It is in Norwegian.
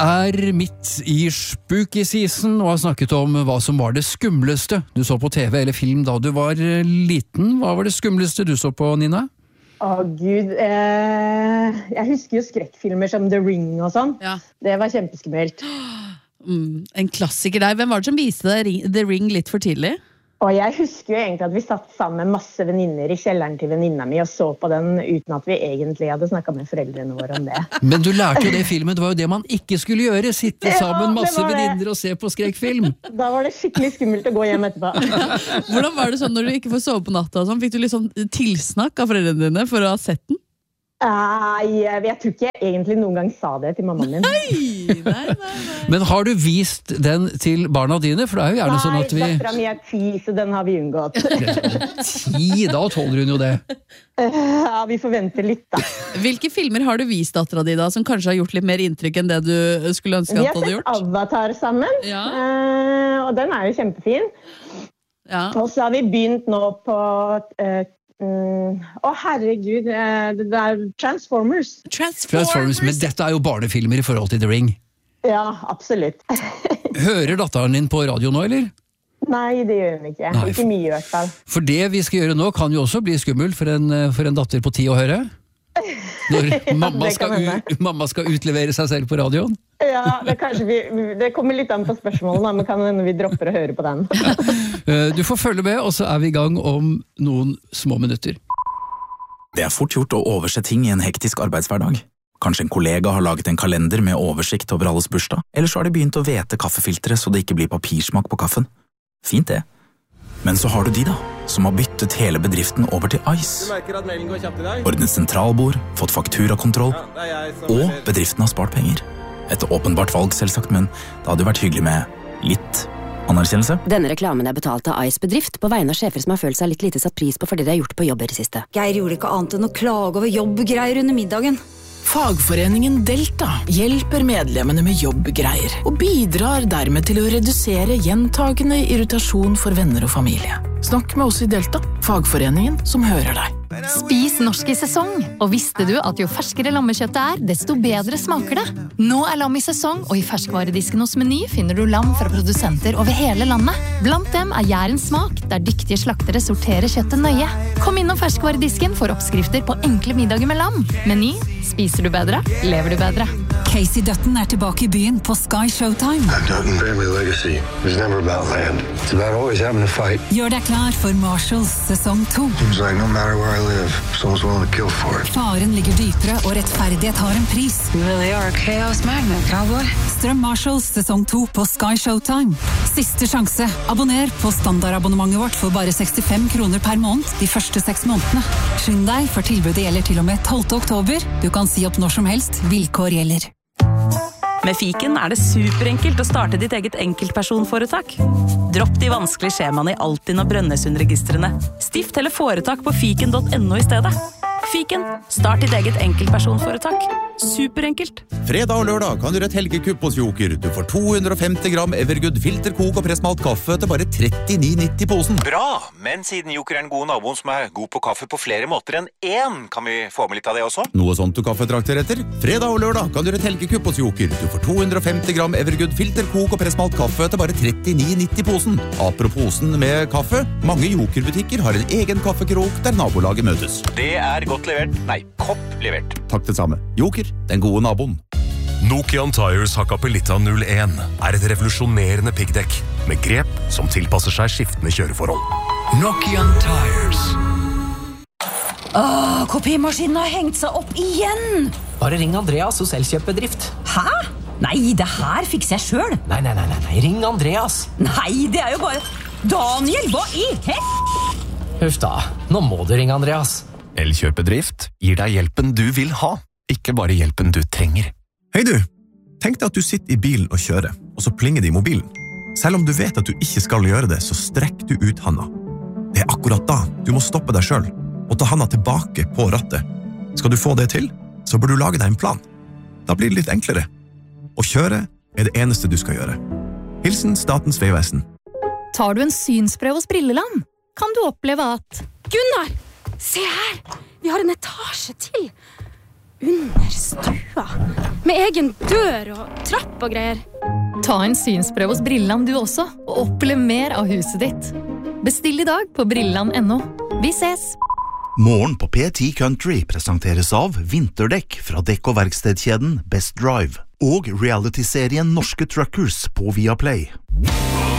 midt i spooky season og har snakket om hva som var det skumleste du så på TV eller film da du var liten. Hva var det skumleste du så på, Nina? Gud, jeg husker jo skrekkfilmer som The Ring og sånn. Ja. Det var kjempeskummelt. En klassiker der. Hvem var det som viste deg The Ring litt for tidlig? Og jeg husker jo egentlig at vi satt sammen med masse venninner i kjelleren til venninna mi og så på den uten at vi egentlig hadde snakket med foreldrene våre om det. Men du lærte jo det i filmen, det var jo det man ikke skulle gjøre, sitte sammen masse venninner og se på skrekkfilm. Da var det skikkelig skummelt å gå hjem etterpå. Hvordan var det sånn når du ikke får sove på natta og sånn? Fikk du liksom tilsnakk av foreldrene dine for å ha sett den? Jeg tror ikke jeg egentlig noen gang sa det til mammaen min. Nei. Men har du vist den til barna dine? For det er jo gjerne sånn at vi... Nei, datteren min er 10, så den har vi unngått. 10, da tåler hun jo det. Ja, vi forventer litt da. Hvilke filmer har du vist datteren din da, som kanskje har gjort litt mer inntrykk enn det du skulle ønske at du hadde gjort? Vi har sett Avatar sammen, ja. Og den er jo kjempefin. Ja. Og så har vi begynt nå på... herregud, det er Transformers. Transformers, men dette er jo barnefilmer i forhold til The Ring. Ja, absolutt. Hører datteren din på radio nå, eller? Nei, det gjør hun ikke. Nei, ikke mye i hvert fall. For det vi skal gjøre nå kan jo også bli skummelt for en datter på 10 å høre. Når mamma skal utlevere seg selv på radioen. Ja, det kommer litt an på spørsmålene, men kan vi dropper å høre på den. Du får følge med, og så er vi i gang om noen små minutter. Det er fort gjort å overse ting i en hektisk arbeidshverdag. Kanskje en kollega har laget en kalender med oversikt over alles bursdag, eller så har de begynt å vete kaffefiltre så det ikke blir papirsmak på kaffen. Fint det. Men så har du de da, som har byttet hele bedriften over til Ice. Ordnet sentralbord, fått fakturakontroll, og bedriften har spart penger. Et åpenbart valg selvsagt, men det hadde jo vært hyggelig med litt anerkjennelse. Denne reklamen er betalt av Ice Bedrift på vegne av sjefer som har følt seg litt lite satt pris på for det de har gjort på jobb i det siste. Geir gjorde ikke annet enn å klage over jobbgreier under middagen. Fagforeningen Delta hjelper medlemmene med jobbgreier og bidrar dermed til å redusere gjentagende irritasjon for venner og familie. Snakk med oss i Delta, fagforeningen som hører deg. Spis norsk i sesong, og visste du at jo ferskere lammekjøttet er, desto bedre smaker det. Nå er lam i sesong, og i ferskvaredisken hos Meny finner du lam fra produsenter over hele landet. Blant dem er Jærens smak, der dyktige slaktere sorterer kjøttet nøye. Kom innom ferskvaredisken for oppskrifter på enkle middager med lam. Meny, spiser du bedre, lever du bedre. Casey Dutton er tilbake i byen på Sky Showtime. Dutton family legacy was never about land. It's about always having to fight. Gjør deg klar for Marshalls sesong 2. Seems like no matter where I live, someone's willing to kill for it. Faren ligger dypere, og rettferdighet har en pris. You really are a chaos magnet, cowboy. Strøm Marshalls sesong 2 på Sky Showtime. Siste sjanse. Abonner på standardabonnementet vårt for bare 65 kroner per måned de første 6 månedene. Skynd deg, for tilbudet gjelder til og med 12. oktober. Du kan si opp når som helst. Vilkår gjelder. Med Fiken er det superenkelt å starte ditt eget enkeltpersonforetak. Dropp de vanskelige skjemaene i Altinn og Brønnøysundregistrene. Stift eller foretak på fiken.no i stedet. Fiken, start ditt eget enkeltpersonforetak. Superenkelt. Fredag og lørdag kan du gjøre et helgekupp hos Joker. Du får 250 gram Evergood filterkok og pressmalt kaffe til bare 39,90 posen. Bra, men siden Joker er en god naboen som er god på kaffe på flere måter enn én, kan vi få med litt av det også? Noe sånt du kaffetrakter etter? Fredag og lørdag kan du gjøre et helgekupp hos Joker. Du får 250 gram Evergood filterkok og pressmalt kaffe til bare 39,90 posen. Apropos posen med kaffe, mange Joker-butikker har en egen kaffekrok der nabolaget møtes. Det er godt levert. Nei, kopp levert. Takk det samme. Joker, den gode naboen. Nokian Tires Hakkapelitta 01 er et revolusjonerende piggdekk med grep som tilpasser seg skiftende kjøreforhold. Nokian Tires. Kopimaskinen har hengt seg opp igjen! Bare ring Andreas hos Elkjøp-bedrift. Hæ? Nei, det her fikser jeg selv. Nei, ring Andreas. Nei, det er jo bare... Daniel, hva i Huff da, nå må du ringe Andreas. Elkjøp-bedrift gir deg hjelpen du vil ha, ikke bare hjelpen du trenger. Hei du, tenk deg at du sitter i bilen og kjører, og så plinger det i mobilen. Selv om du vet at du ikke skal gjøre det, så strekk du ut handa. Det er akkurat da du må stoppe deg selv, og ta handa tilbake på rattet. Skal du få det til, så bør du lage deg en plan. Da blir det litt enklere. Å kjøre er det eneste du skal gjøre. Hilsen Statens Vegvesen. Tar du en synsprøve hos Brilleland, kan du oppleve at... Gunnar, se her! Vi har en etasje til! under stua. Med egen dør og trapp og greier. Ta en synsprøve hos Brilland du også, og opplev mer av huset ditt. Bestill I dag på brilland.no. Vi ses! Morgen på P10 Country presenteres av vinterdekk fra dekk- og verkstedkjeden Best Drive og reality-serien Norske Truckers på Viaplay.